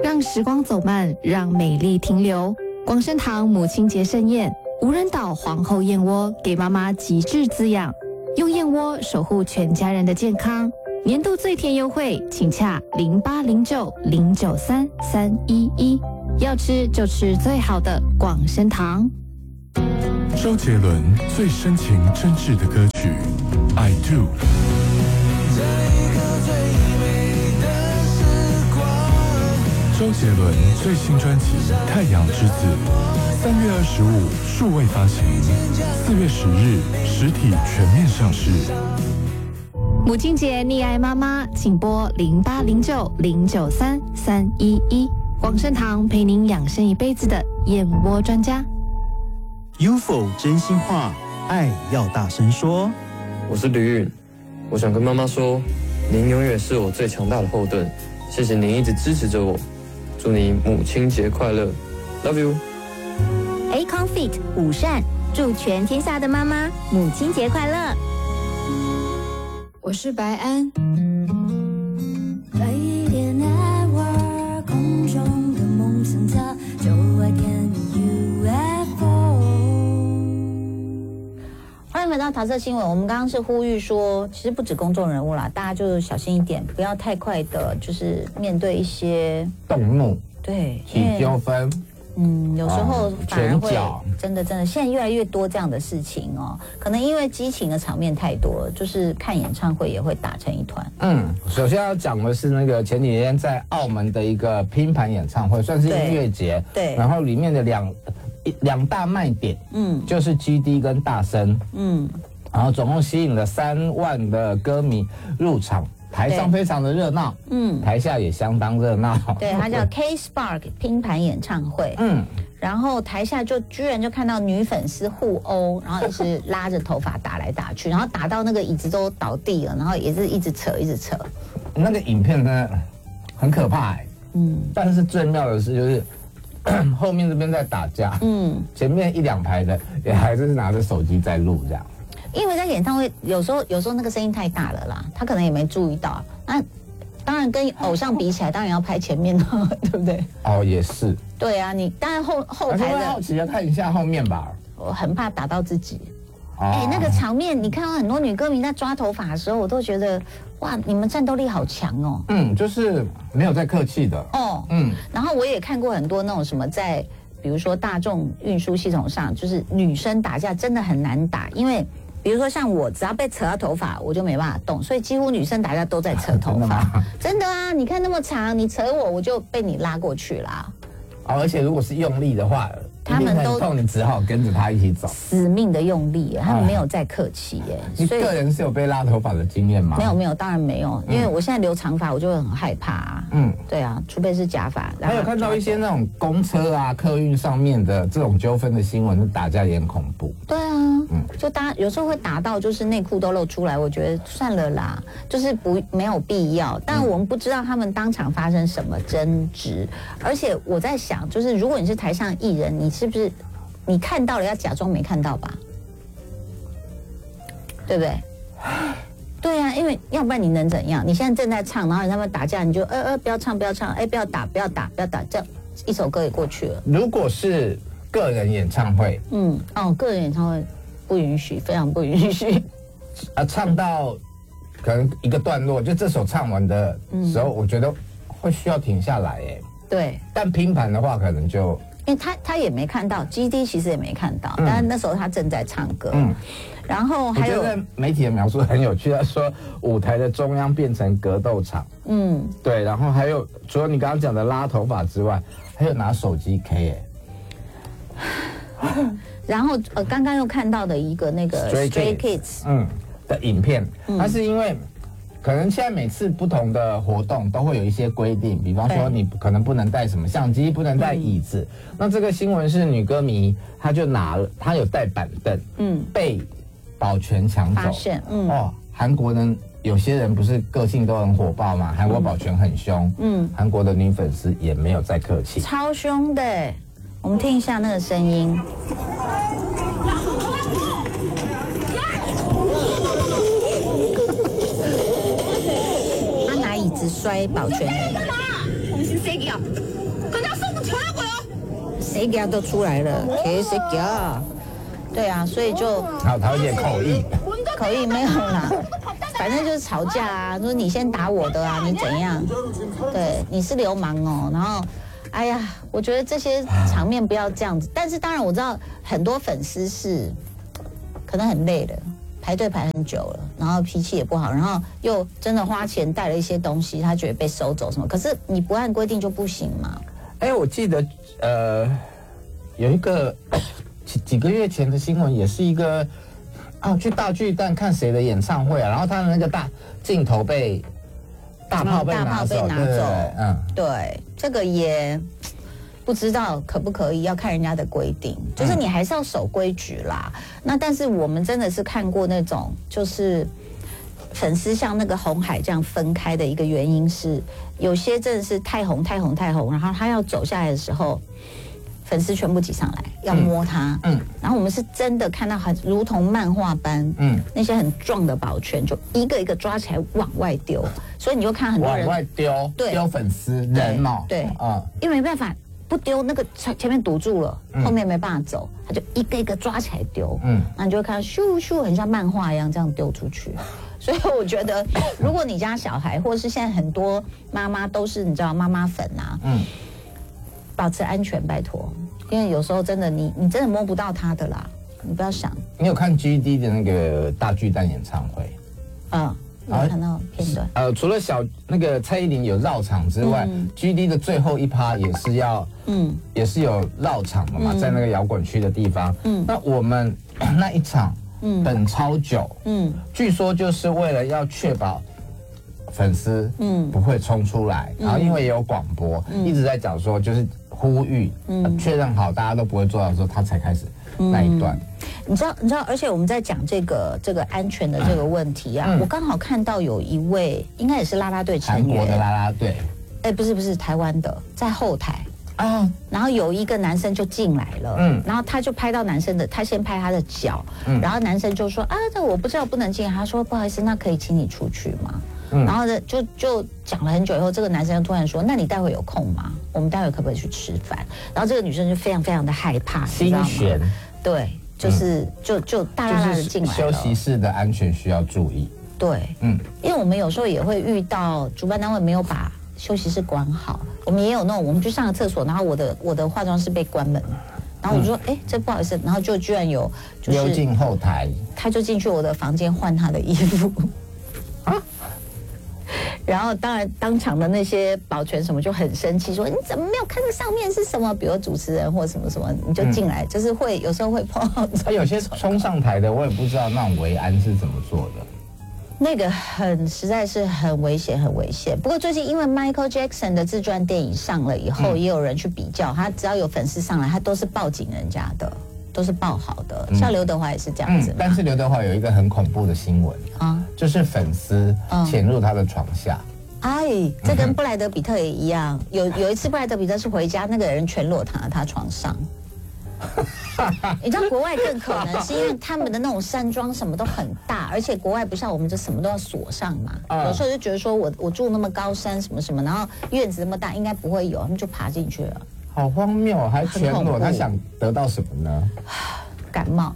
让时光走慢，让美丽停留。广生堂母亲节盛宴，无人岛皇后燕窝给妈妈极致滋养，用燕窝守护全家人的健康。年度最甜优惠，请洽0809093311，要吃就吃最好的广生堂。 周杰伦最深情真挚的歌曲《I Do》。周杰伦最新专辑《太阳之子》3月25数位发行，4月10日实体全面上市。 母亲节溺爱妈妈，请拨0809093311。广生堂陪您养生一辈子的燕窝专家。 UFO 真心话，爱要大声说。 我是吕允，我想跟妈妈说，您永远是我最强大的后盾，谢谢您一直支持着我。祝你母亲节快乐 ，Love you。Acon Fit 午膳，祝全天下的妈妈母亲节快乐。 我是白安。 飞碟 Network 空中的梦想家，就爱点 UFO。 欢迎回到桃色新闻。我们刚刚是呼吁说，其实不止公众人物啦，大家就小心一点，不要太快的，就是面对一些动怒， 对， 起纠纷。 有时候反而会真的，现在越来越多这样的事情哦。可能因为激情的场面太多了，就是看演唱会也会打成一团。 首先要讲的是那个前几天在澳门的一个拼盘演唱会，算是音乐节。对。然后里面的两大卖点，就是 GD 跟大声，然后总共吸引了3万的歌迷入场。台上非常的热闹，台下也相当热闹。 对，它叫 K-Spark 拼盘演唱会，然后台下居然看到女粉丝互殴，然后一直拉着头发打来打去，然后打到那个椅子都倒地了，然后也是一直扯。 那个影片呢很可怕但是最妙的是就是后面这边在打架，前面1-2排的也还是拿着手机在录这样。 因为在演唱会有时候那个声音太大了啦，他可能也没注意到。那当然跟偶像比起来，当然要拍前面的，对不对？ 哦，也是。对啊，你当然后台的。 好奇要看一下后面吧。 我很怕打到自己。那个场面，你看到很多女歌迷在抓头发的时候，我都觉得哇，你们战斗力好强哦。 就是没有在客气的。 然后我也看过很多那种什么在。比如说大众运输系统上，就是女生打架真的很难打，因为比如说像我，只要被扯到头发，我就没办法动，所以几乎女生打架都在扯头发。真的啊，你看那么长，你扯我就被你拉过去啦。 而且如果是用力的话， 他们都痛，你只好跟着他一起走， 死命的用力，他们没有在客气耶。 你个人是有被拉头发的经验吗？ 没有，当然没有，因为我现在留长发，我就会很害怕。对啊，除非是假发。 还有看到一些那种公车啊、客运上面的这种纠纷的新闻，打架也很恐怖。 对啊，就有时候会打到就是内裤都露出来，我觉得算了啦，就是没有必要。但我们不知道他们当场发生什么争执，而且我在想，就是如果你是台上艺人，你是不是你看到了要假装没看到吧？对不对？对啊，因为要不然你能怎样？你现在正在唱，然后他们打架，你就不要唱，不要唱，不要打，这样一首歌也过去了。 如果是个人演唱会， 个人演唱会不允许，非常不允许。 唱到可能一个段落，就这首唱完的时候，我觉得会需要停下来对， 但拼盘的话，可能就因为他也没看到 ，GD 其实也没看到，但是那时候他正在唱歌。然后还有， 我觉得媒体的描述很有趣，他说舞台的中央变成格斗场。对，然后还有除了你刚刚讲的拉头发之外，还有拿手机 K 然后刚刚又看到的一个那个 Stray Kids 的影片，它是因为可能现在每次不同的活动都会有一些规定，比方说你可能不能带什么相机，不能带椅子。那这个新闻是女歌迷，她就她有带板凳，被保全抢走。韩国人有些人不是个性都很火爆嘛，韩国保全很凶，韩国的女粉丝也没有再客气， 超凶的。我们听一下那个声音。他拿椅子直摔保全员。 红心谁给啊？跟他送不出来过了。 谁给都出来了，谁给啊？对啊，所以就好，他有点口音， 口音没有啦，反正就是吵架啊，说你先打我的啊，你怎样？对，你是流氓哦，然后。哎呀，我觉得这些场面不要这样子。但是当然我知道很多粉丝是可能很累了，排队排很久了，然后脾气也不好，然后又真的花钱带了一些东西，他觉得被收走什么。可是你不按规定就不行嘛。 哎，我记得有一个几个月前的新闻，也是一个去大巨蛋看谁的演唱会啊，然后他的那个大镜头被大炮被拿走， 对，这个也不知道可不可以，要看人家的规定，就是你还是要守规矩啦。那但是我们真的是看过那种，就是粉丝像那个红海这样分开的一个原因是，有些真的是太红，然后他要走下来的时候，粉丝全部挤上来要摸他，然后我们是真的看到很如同漫画般，那些很壮的保全就一个一个抓起来往外丢，所以你就看很多人往外丢，丢粉丝人哦， 对啊，因为没办法不丢，那个前面堵住了，后面没办法走，他就一个一个抓起来丢，那你就会看到咻咻，很像漫画一样这样丢出去。所以我觉得，如果你家小孩，或者是现在很多妈妈都是你知道妈妈粉啊，保持安全，拜托，因为有时候真的你真的摸不到他的啦，你不要想。 你有看 GD 的那个大巨蛋演唱会？ 有看到片段。 除了那个蔡依林有绕场之外，GD 的最后一趴也是有绕场的嘛，在那个摇滚区的地方。那我们那一场等超久，据说就是为了要确保粉丝不会冲出来，然后因为也有广播一直在讲说就是呼吁确认好大家都不会做到的时候，他才开始那一段。 你知道，而且我们在讲这个安全的这个问题啊，我刚好看到有一位应该也是啦啦队成员， 韩国的啦啦队， 不是台湾的，在后台啊，然后有一个男生就进来了，然后他就拍到男生的，他先拍他的脚，然后男生就说这我不知道不能进，他说不好意思，那可以请你出去吗？然后呢就讲了很久以后，这个男生突然说，那你待会有空吗？我们待会可不可以去吃饭？然后这个女生就非常非常的害怕， 心悬， 对。就是就大拉拉的进来了， 休息室的安全需要注意。 对，因为我们有时候也会遇到主办单位没有把休息室关好，我们也有那种，我们去上个厕所，然后我的化妆室被关门，然后我就说，这不好意思，然后就居然有就是溜进后台， 他就进去我的房间换他的衣服。然后当然当场的那些保全什么就很生气，说你怎么没有看到上面是什么？比如主持人或什么什么，你就进来，就是会有时候会碰到。 有些冲上台的，我也不知道那种维安是怎么做的。 那个实在是很危险，很危险。不过最近因为 Michael Jackson 的自传电影上了以后，也有人去比较，他只要有粉丝上来，他都是报警人家的。都是报好的，像刘德华也是这样子。 但是刘德华有一个很恐怖的新闻就是粉丝潜入他的床下。 这跟布莱德比特也一样。有一次布莱德比特是回家，那个人全裸躺在他床上。你知道国外更可能是因为他们的那种山庄什么都很大，而且国外不像我们这什么都要锁上嘛。有时候就觉得说我住那么高山什么什么，然后院子那么大，应该不会有，他们就爬进去了。 好荒谬，还全裸，他想得到什么呢？ 感冒。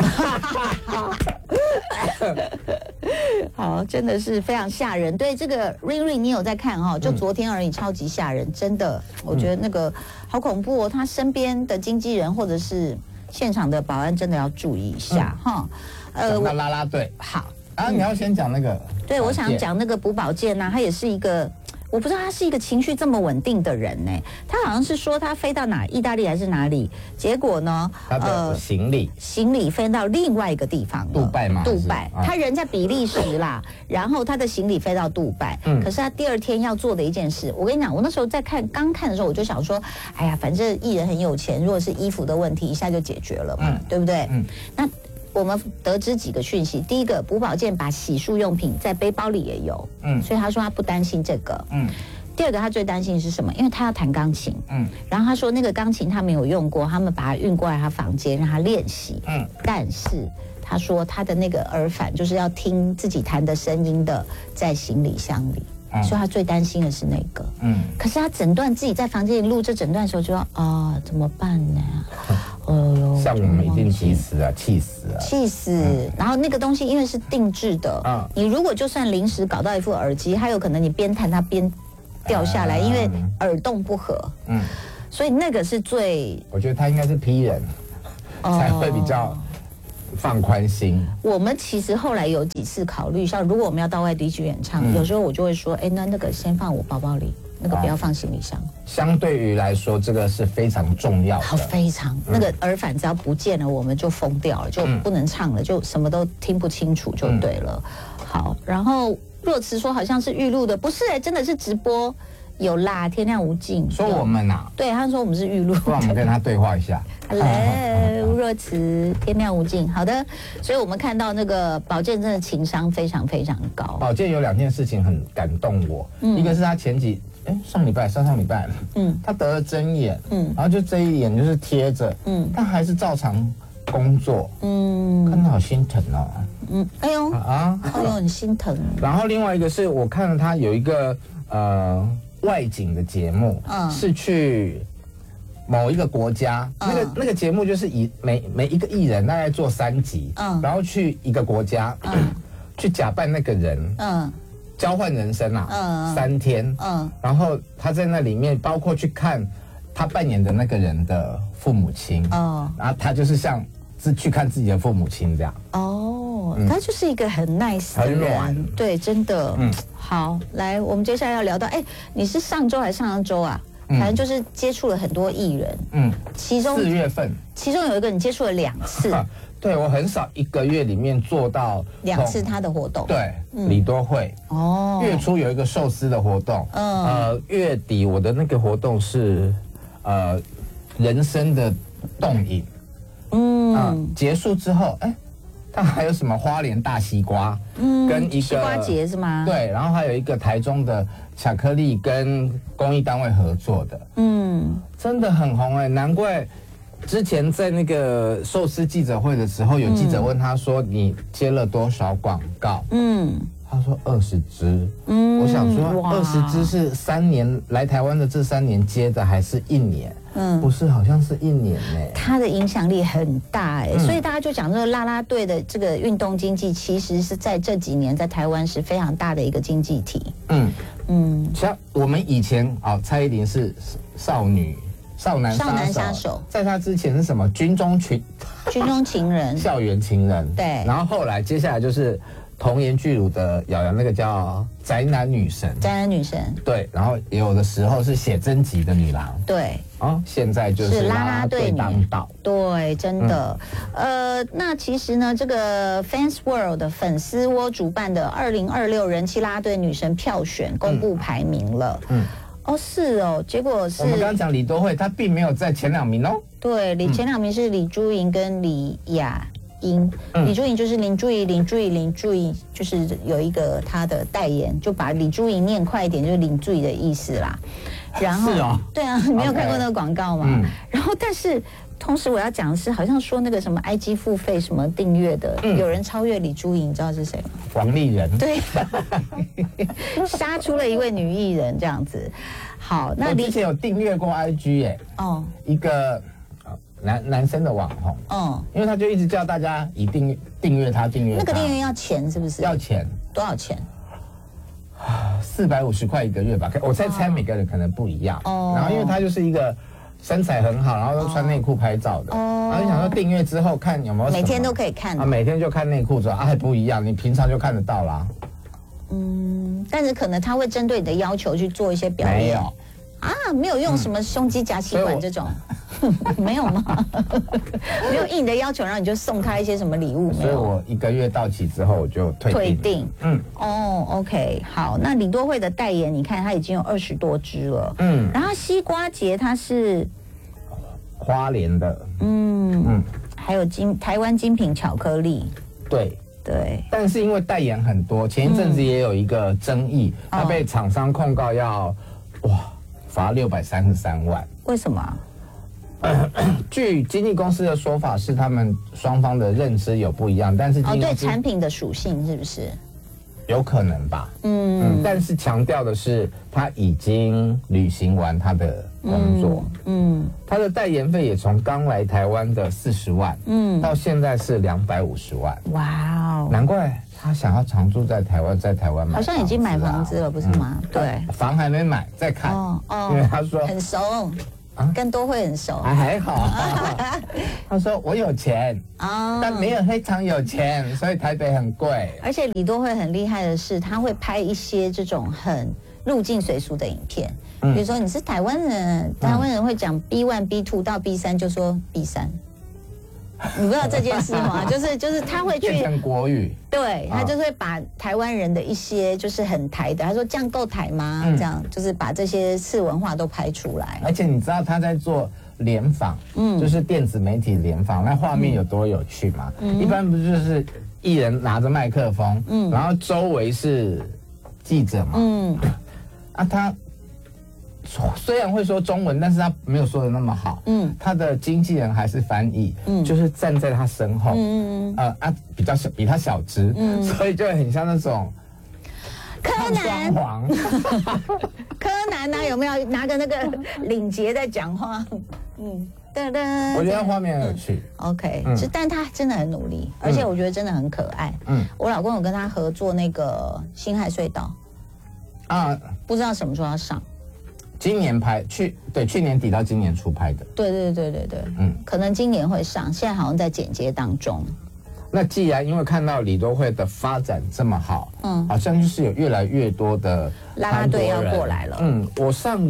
好，真的是非常吓人。对这个 Ring， 你有在看就昨天而已，超级吓人，真的，我觉得那个好恐怖哦。他身边的经纪人或者是现场的保安真的要注意一下讲到啦啦队， 好你要先讲那个， 对，我想讲那个朴宝剑他也是一个。我不知道他是一个情绪这么稳定的人呢。他好像是说他飞到意大利还是哪里，结果呢， 他的行李飞到另外一个地方了， 杜拜吗？ 杜拜，他人在比利时啦，然后他的行李飞到杜拜，可是他第二天要做的一件事，我跟你讲，我那时候在刚看的时候，我就想说，哎呀，反正艺人很有钱，如果是衣服的问题，一下就解决了嘛，对不对？那我们得知几个讯息，第一个，朴宝剑把洗漱用品在背包里也有，所以他说他不担心这个，第二个他最担心的是什么？因为他要弹钢琴，然后他说那个钢琴他没有用过，他们把它运过来他房间让他练习，但是他说他的那个耳返就是要听自己弹的声音的，在行李箱里。 所以他最担心的是那个。可是他整段自己在房间里录这整段的时候，就说啊，怎么办呢？ 像我们一定急死啊，气死啊， 气死！然后那个东西因为是定制的，你如果就算临时搞到一副耳机，还有可能你边弹它边掉下来，因为耳洞不合。所以那个是最， 我觉得他应该是批人，才会比较放宽心。 我们其实后来有几次考虑，像如果我们要到外地去演唱，有时候我就会说，哎，那个先放我包包里，那个不要放行李箱。 相对于来说，这个是非常重要的。 好，非常那个耳返只要不见了，我们就疯掉了，就不能唱了，就什么都听不清楚就对了。好，然后若慈说好像是预录的，不是真的是直播。有啦，天亮无尽。 说我们啊？ 对，他说我们是预录。 不然我们跟他对话一下。 Hello， 若慈，天亮无尽。好的，所以我们看到那个宝剑真的情商非常非常高。 宝剑有2件事情很感动我，一个是他上上礼拜，他得了针眼，然后就这一眼就是贴着，但还是照常工作，看到好心疼哦。 哎呦，很心疼。 然后另外一个是我看了他有一个外景的节目，是去某一个国家，那个节目就是以每一个艺人大概做3集，然后去一个国家，去假扮那个人，交换人生啊，3天，然后他在那里面包括去看他扮演的那个人的父母亲，然后他就是像是去看自己的父母亲这样。 他就是一个很 nice 的人，对，真的。好，来，我们接下来要聊到，哎，你是上周还是上周啊？反正就是接触了很多艺人，其中4 月份， 其中有一个你接触了2次， 对我很少1个月里面做到 2次他的活动， 对，李多惠，月初有一个寿司的活动，月底我的那个活动是人生的动饮，结束之后，哎。他还有什么花莲大西瓜，跟一个西瓜节是吗？ 对，然后还有一个台中的巧克力跟公益单位合作的，真的很红哎，难怪之前在那个寿司记者会的时候，有记者问他说你接了多少广告？他说20支，我想说20支是3年来台湾的这3年接的，还是1年？不是，好像是1年呢。 他的影响力很大哎，所以大家就讲这个啦啦队的这个运动经济，其实是在这几年在台湾是非常大的一个经济体。 像我们以前蔡依林是少男杀手，在她之前是什么？军中情人，校园情人。对，然后后来接下来就是童颜巨乳的瑶瑶，那个叫宅男女神。对，然后也有的时候是写真集的女郎。对，现在就是啦啦队当道。对，真的。那其实呢，这个 Fans World 的粉丝窝主办的2026人气啦啦队女神票选公布排名了。是哦，结果是我们刚刚讲李多惠，她并没有在前2名哦。对，前2名是李珠莹跟李雅英。李珠莹就是林珠莹就是有一个她的代言，就把李珠莹念快一点，就是林珠莹的意思啦。然后是哦，对啊，你没有看过那个广告吗？然后但是同时我要讲的是，好像说那个什么 IG 付费什么订阅的，有人超越李珠莹，你知道是谁吗？王丽人。对，杀出了一位女艺人这样子。好，那我之前有订阅过 IG 耶，一个男生的网红，因为他就一直叫大家一定订阅他，那个订阅要钱是不是？要钱，多少钱？450块1个月吧，我猜每个人可能不一样。然后因为他就是一个身材很好，然后都穿内裤拍照的，然后就想说订阅之后看有没有每天都可以看每天就看内裤之后还不一样，你平常就看得到啦。但是可能他会针对你的要求去做一些表演。没有没有用什么胸肌夹气管这种，没有吗？没有应你的要求，然后你就送他一些什么礼物？所以我1个月到期之后我就退订。OK， 好，那李多惠的代言，你看他已经有20多支了。然后西瓜节它是花莲的，还有台湾精品巧克力，对。但是因为代言很多，前一阵子也有一个争议，他被厂商控告要罚633万。为什么？据经纪公司的说法是，他们双方的认知有不一样，但是对产品的属性是不是？ 有可能吧。但是强调的是他已经履行完他的工作。他的代言费也从刚来台湾的40万，到现在是250万。 哇哦， 难怪他想要常住在台湾，在台湾买好像已经买房子了，不是吗？对， 房还没买，再看。因为他说很熟。跟多惠很熟， 还好。他说我有钱但没有非常有钱，所以台北很贵。 而且李多惠很厉害的是，他会拍一些这种很入境随俗的影片。比如说你是台湾人，台湾人会讲 B1、B2 到 B3 就说 B3。你不知道这件事吗？就是他会去变成国语， 对，他就会把台湾人的一些就是很台的，他说这样够台吗？这样就是把这些次文化都拍出来。 而且你知道他在做联访，就是电子媒体联访，那画面有多有趣吗？一般不就是艺人拿着麦克风，然后周围是记者嘛，他虽然会说中文，但是他没有说的那么好。他的经纪人还是翻译，就是站在他身后，比较小，比他小只，所以就很像那种柯南。柯南啊，有没有拿着那个领结在讲话？ 我觉得画面很有趣。 OK，但他真的很努力，而且我觉得真的很可爱。我老公有跟他合作那个辛亥隧道不知道什么时候要上。 今年拍去年底到今年初拍的。 对，可能今年会上，现在好像在剪接当中。 那既然因为看到李多惠的发展这么好，好像就是有越来越多的啦啦队要过来了。 我上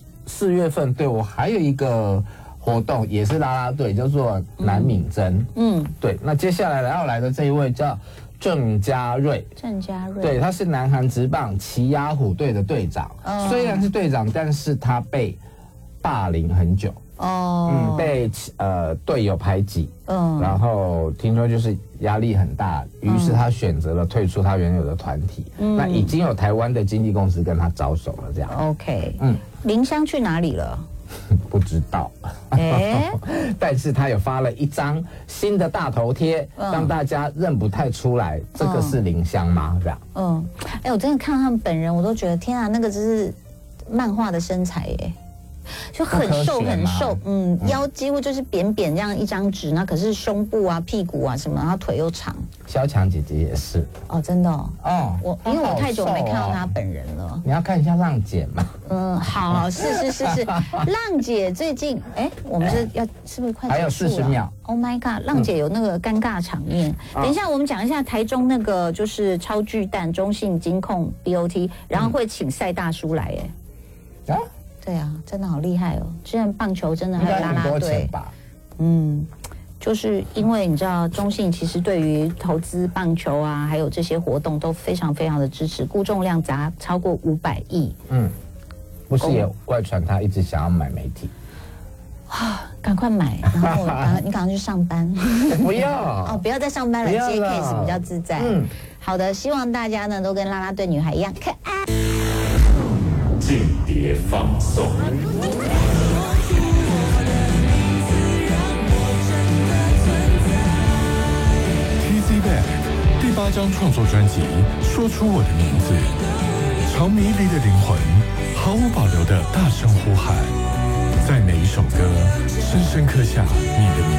4月份我还有一个活动也是啦啦队，叫做南闽真。对，那接下来要来的这一位叫郑嘉瑞，对，他是南韩职棒奇亚虎队的队长。虽然是队长，但是他被霸凌很久。被队友排挤。然后听说就是压力很大，于是他选择了退出他原有的团体。那已经有台湾的经纪公司跟他招手了，这样。 OK，林湘去哪里了？ 不知道。但是他有发了一张新的大头贴，让大家认不太出来，这个是林湘吗？这样。 我真的看到他们本人，我都觉得天啊，那个只是漫画的身材耶。就很瘦很瘦，腰几乎就是扁扁这样一张纸，那可是胸部啊、屁股啊什么，然后腿又长。 萧蔷姐姐也是真的因为我太久没看到她本人了。 你要看一下浪姐嘛？ 好，是。浪姐最近，我们是不是快还有40秒 ？Oh my god， 浪姐有那个尴尬场面。等一下，我们讲一下台中那个就是超巨蛋中信金控 BOT， 然后会请赛大叔来对啊，真的好厉害哦！居然棒球真的还有啦啦队吧？就是因为你知道中信其实对于投资棒球啊，还有这些活动都非常非常的支持，估重量砸超过500亿。 不是也外传他一直想要买媒体赶快买，然后你赶快去上班。 不要不要再上班了，接 case 比较自在。好的，希望大家呢都跟啦啦队女孩一样可爱。 间谍放送。TZBand 第8张创作专辑《说出我的名字》，朝迷离的灵魂毫无保留的大声呼喊，在每一首歌深深刻下你的名